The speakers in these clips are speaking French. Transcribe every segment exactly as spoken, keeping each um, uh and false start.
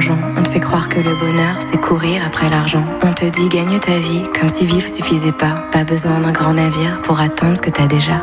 argent. On te fait croire que le bonheur, c'est courir après l'argent. On te dit gagne ta vie, comme si vivre suffisait pas. Pas besoin d'un grand navire pour atteindre ce que t'as déjà.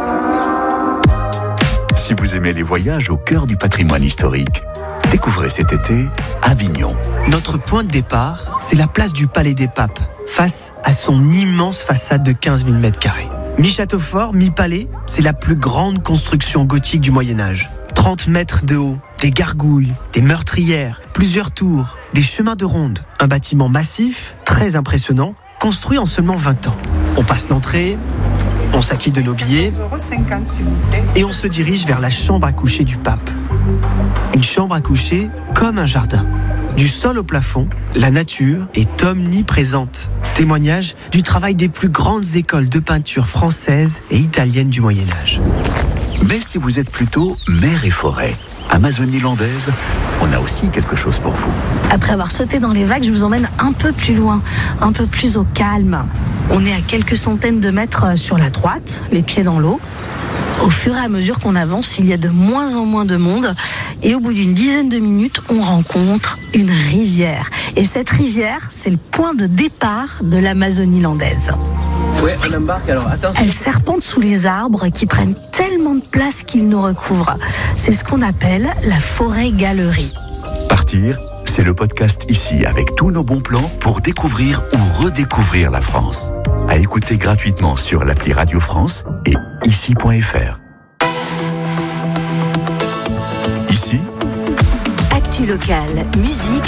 Si vous aimez les voyages au cœur du patrimoine historique, découvrez cet été Avignon. Notre point de départ, c'est la place du Palais des Papes, face à son immense façade de quinze mille mètres carrés. Mi-château fort, mi-palais, c'est la plus grande construction gothique du Moyen-Âge. trente mètres de haut, des gargouilles, des meurtrières, plusieurs tours, des chemins de ronde. Un bâtiment massif, très impressionnant, construit en seulement vingt ans. On passe l'entrée, on s'acquitte de nos billets et on se dirige vers la chambre à coucher du pape. Une chambre à coucher comme un jardin. Du sol au plafond, la nature est omniprésente. Témoignage du travail des plus grandes écoles de peinture françaises et italiennes du Moyen-Âge. Mais si vous êtes plutôt mer et forêt, Amazonie landaise, on a aussi quelque chose pour vous. Après avoir sauté dans les vagues, je vous emmène un peu plus loin, un peu plus au calme. On est à quelques centaines de mètres sur la droite, les pieds dans l'eau. Au fur et à mesure qu'on avance, il y a de moins en moins de monde. Et au bout d'une dizaine de minutes, on rencontre une rivière. Et cette rivière, c'est le point de départ de l'Amazonie landaise. Ouais, on embarque alors, attends. Elle serpente sous les arbres qui prennent tellement de place qu'ils nous recouvrent. C'est ce qu'on appelle la forêt-galerie. Partir, c'est le podcast ici avec tous nos bons plans pour découvrir ou redécouvrir la France. À écouter gratuitement sur l'appli Radio France et ici point f r. Ici, Actu locale, musique